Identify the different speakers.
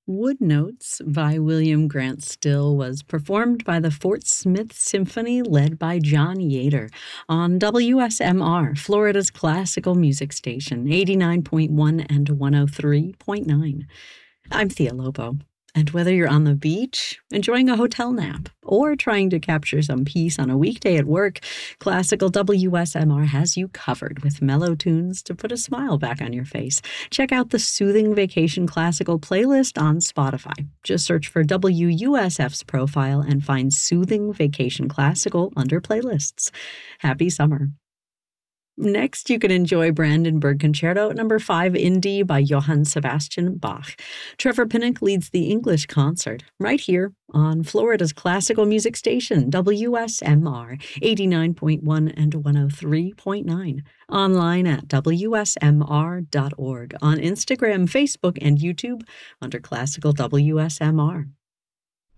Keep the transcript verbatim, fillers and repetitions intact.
Speaker 1: Wood Notes by William Grant Still was performed by the Fort Smith Symphony led by John Yater on W S M R, Florida's classical music station, eighty-nine point one and one oh three point nine. I'm Thea Lobo, and whether you're on the beach, enjoying a hotel nap, or trying to capture some peace on a weekday at work, classical W S M R has you covered with mellow tunes to put a smile back on your face. Check out the Soothing Vacation Classical playlist on Spotify. Just search for W U S F's profile and find Soothing Vacation Classical under playlists. Happy summer. Next, you can enjoy Brandenburg Concerto number five in D by Johann Sebastian Bach. Trevor Pinnock leads the English concert right here on Florida's classical music station, W S M R, eighty-nine point one and one oh three point nine. Online at W S M R dot org, on Instagram, Facebook, and YouTube under Classical W S M R.